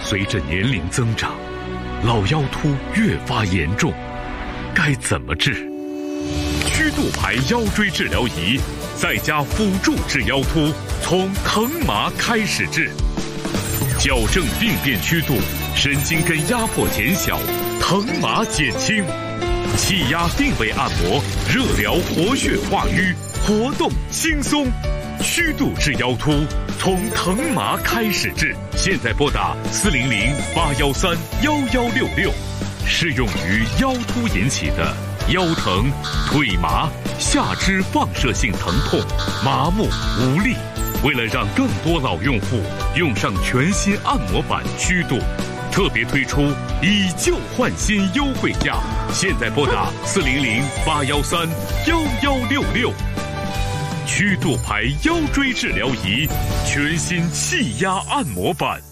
随着年龄增长，老腰突越发严重，该怎么治？曲度牌腰椎治疗仪在家辅助治腰突，从疼麻开始治，矫正病变曲度，神经根压迫减小，疼麻减轻，气压定位按摩，热疗活血化瘀，活动轻松。曲度治腰突，从疼麻开始治。现在拨打400-813-1166，适用于腰突引起的腰疼、腿麻、下肢放射性疼痛、麻木无力。为了让更多老用户用上全新按摩板曲度，特别推出以旧换新优惠价。现在拨打400-813-1166。曲度牌腰椎治疗仪，全新气压按摩板。